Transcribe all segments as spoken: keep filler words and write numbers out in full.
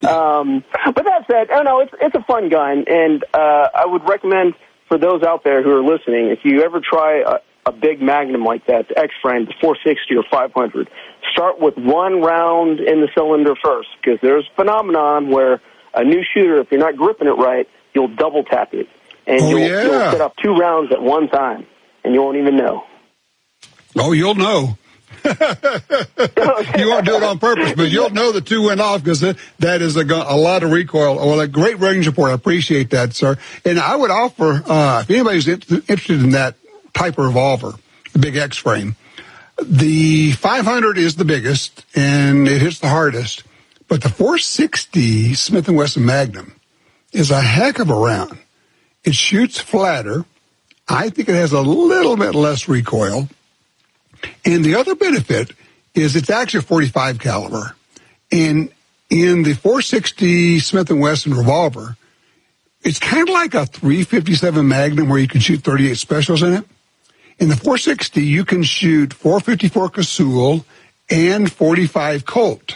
um, but that said, I don't know, it's it's a fun gun, and uh, I would recommend for those out there who are listening, if you ever try a, a big Magnum like that, the X-Frame, the four sixty or five hundred, start with one round in the cylinder first, because there's a phenomenon where a new shooter, if you're not gripping it right, you'll double tap it, and oh, you'll, yeah. you'll set up two rounds at one time, and you won't even know. Oh, you'll know. You won't do it on purpose, but you'll know the two went off, because that, that is a, a lot of recoil. Well, a great range report. I appreciate that, sir. And I would offer, uh, if anybody's interested in that type of revolver, the big X-frame, the five hundred is the biggest, and it hits the hardest. But the four sixty Smith and Wesson Magnum is a heck of a round. It shoots flatter. I think it has a little bit less recoil. And the other benefit is it's actually a forty-five caliber. And in the four sixty Smith and Wesson revolver, it's kind of like a three fifty-seven Magnum where you can shoot thirty-eight specials in it. In the four sixty, you can shoot four fifty-four Casull and forty-five Colt.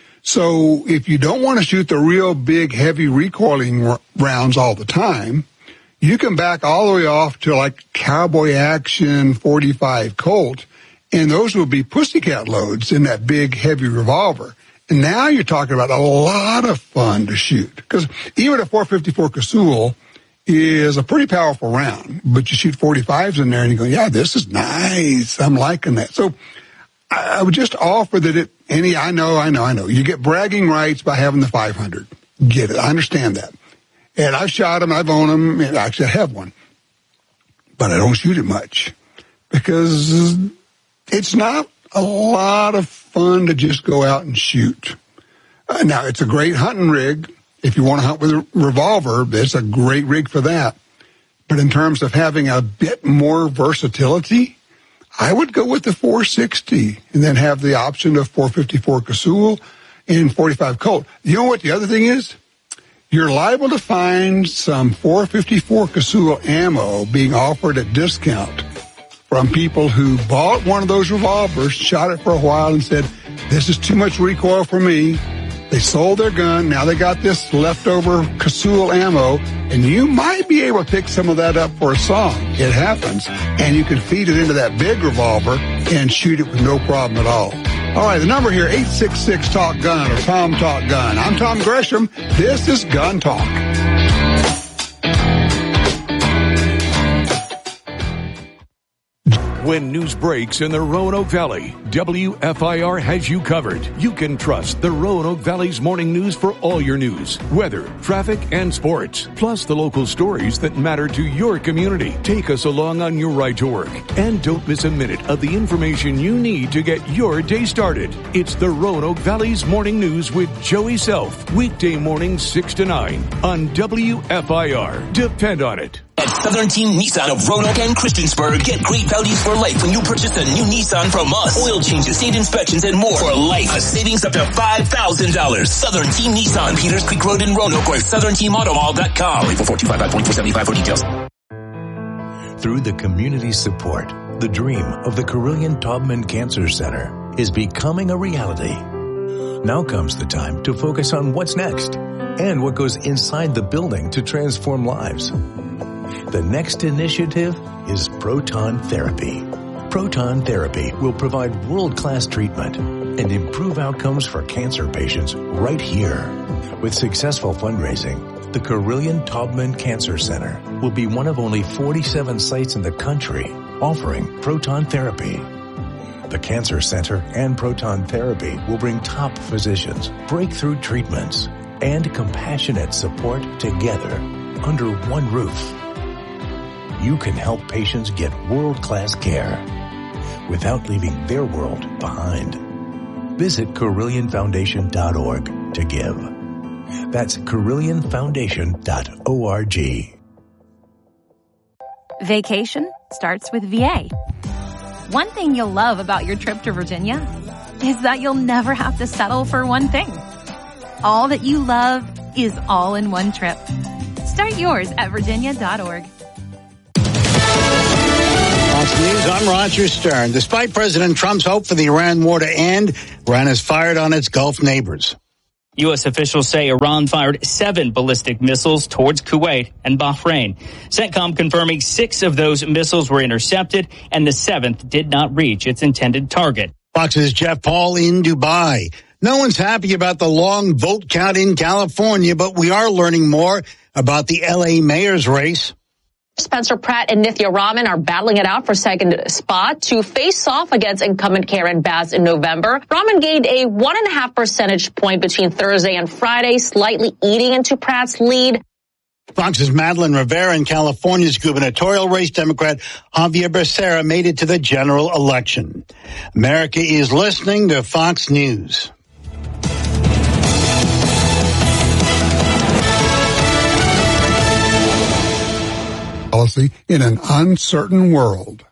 So if you don't want to shoot the real big, heavy recoiling r- rounds all the time, you can back all the way off to like Cowboy Action forty-five Colt, and those will be pussycat loads in that big, heavy revolver. And now you're talking about a lot of fun to shoot, because even a four fifty-four Casull is a pretty powerful round, but you shoot forty-fives in there and you go, yeah, this is nice. I'm liking that. So I would just offer that it, any, I know, I know, I know. You get bragging rights by having the five hundred. Get it. I understand that. And I've shot them, I've owned them, and actually I have one. But I don't shoot it much, because it's not a lot of fun to just go out and shoot. Uh, now, it's a great hunting rig. If you want to hunt with a revolver, it's a great rig for that. But in terms of having a bit more versatility, I would go with the four sixty and then have the option of four fifty-four Casull and forty-five Colt. You know what the other thing is? You're liable to find some four fifty-four Casull ammo being offered at discount from people who bought one of those revolvers, shot it for a while, and said, this is too much recoil for me. They sold their gun. Now they got this leftover Casull ammo, and you might be able to pick some of that up for a song. It happens. And you can feed it into that big revolver and shoot it with no problem at all. All right, the number here, eight six six talk gun or Tom Talk Gun. I'm Tom Gresham. This is Gun Talk. When news breaks in the Roanoke Valley, W F I R has you covered. You can trust the Roanoke Valley's morning news for all your news, weather, traffic, and sports, plus the local stories that matter to your community. Take us along on your ride to work, and don't miss a minute of the information you need to get your day started. It's the Roanoke Valley's morning news with Joey Self, weekday mornings six to nine on W F I R. Depend on it. At Southern Team Nissan of Roanoke and Christiansburg, get great values for life when you purchase a new Nissan from us. Oil changes, state inspections, and more for life. A savings up to five thousand dollars. Southern Team Nissan, Peters Creek Road in Roanoke, or southern team auto mall dot com. Wait for four two five five, twenty-four seventy-five for details. Through the community support, the dream of the Carillion Taubman Cancer Center is becoming a reality. Now comes the time to focus on what's next and what goes inside the building to transform lives. The next initiative is proton therapy. Proton therapy will provide world-class treatment and improve outcomes for cancer patients right here. With successful fundraising, the Carillion Taubman Cancer Center will be one of only forty-seven sites in the country offering proton therapy. The Cancer Center and proton therapy will bring top physicians, breakthrough treatments, and compassionate support together under one roof. You can help patients get world-class care without leaving their world behind. Visit Carillion Foundation dot org to give. That's Carillion Foundation dot org. Vacation starts with V A. One thing you'll love about your trip to Virginia is that you'll never have to settle for one thing. All that you love is all in one trip. Start yours at Virginia dot org. Fox News, I'm Roger Stern. Despite President Trump's hope for the Iran war to end, Iran has fired on its Gulf neighbors. U S officials say Iran fired seven ballistic missiles towards Kuwait and Bahrain. CENTCOM confirming six of those missiles were intercepted and the seventh did not reach its intended target. Fox's Jeff Paul in Dubai. No one's happy about the long vote count in California, but we are learning more about the L A mayor's race. Spencer Pratt and Nithya Raman are battling it out for second spot to face off against incumbent Karen Bass in November. Raman gained a one and a half percentage point between Thursday and Friday, slightly eating into Pratt's lead. Fox's Madeline Rivera in California's gubernatorial race. Democrat Javier Becerra made it to the general election. America is listening to Fox News. Policy in an uncertain world.